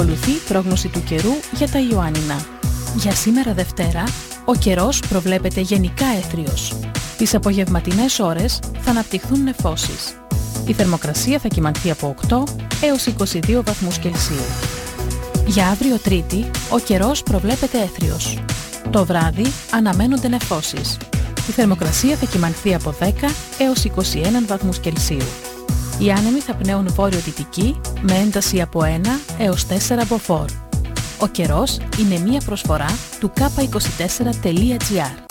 Ακολουθεί πρόγνωση του καιρού για τα Ιωάννινα. Για σήμερα Δευτέρα, ο καιρός προβλέπεται γενικά έθριος. Τις απογευματινές ώρες θα αναπτυχθούν νεφώσεις. Η θερμοκρασία θα κυμανθεί από 8 έως 22 βαθμούς Κελσίου. Για αύριο Τρίτη, ο καιρός προβλέπεται έθριος. Το βράδυ αναμένονται νεφώσεις. Η θερμοκρασία θα κυμανθεί από 10 έως 21 βαθμούς Κελσίου. Οι άνεμοι θα πνέουν βόρειο-δυτική με ένταση από 1 έως 4 μποφόρ. Ο καιρός είναι μία προσφορά του k24.gr.